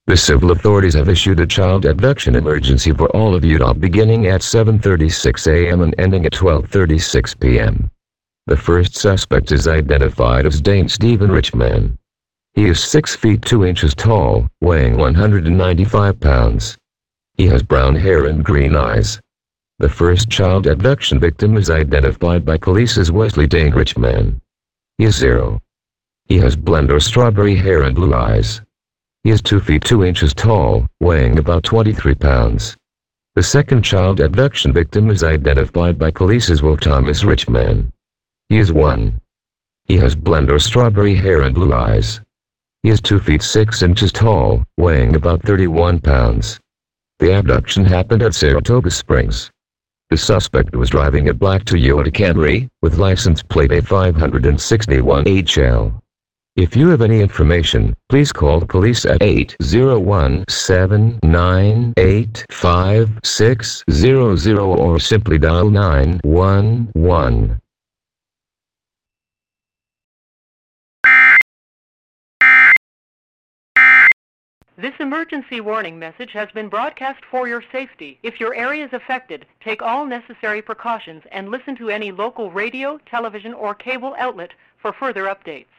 The civil authorities have issued a child abduction emergency for all of Utah beginning at 7:36 a.m. and ending at 12:36 p.m. The first suspect is identified as Dane Stephen Richman. He is 6 feet 2 inches tall, weighing 195 pounds. He has brown hair and green eyes. The first child abduction victim is identified by police as Wesley Dane Richman. He is 0. He has blonde or strawberry hair and blue eyes. He is 2 feet 2 inches tall, weighing about 23 pounds. The second child abduction victim is identified by police as Will Thomas Richman. He is 1. He has blonde or strawberry hair and blue eyes. He is 2 feet 6 inches tall, weighing about 31 pounds. The abduction happened at Saratoga Springs. The suspect was driving a black Toyota Camry, with license plate A561HL. If you have any information, please call the police at 801-798-5600 or simply dial 911. This emergency warning message has been broadcast for your safety. If your area is affected, take all necessary precautions and listen to any local radio, television, or cable outlet for further updates.